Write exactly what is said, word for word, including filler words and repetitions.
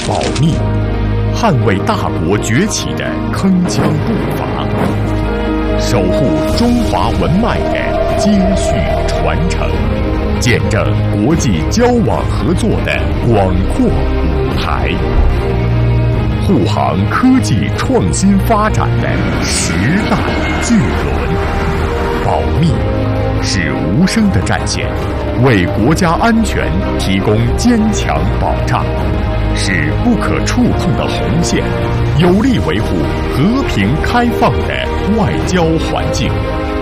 保密，捍卫大国崛起的铿锵步伐，守护中华文脉的接续传承，见证国际交往合作的广阔舞台，护航科技创新发展的时代巨轮。保密是无声的战线，为国家安全提供坚强保障，是不可触碰的红线，有力维护和平开放的外交环境。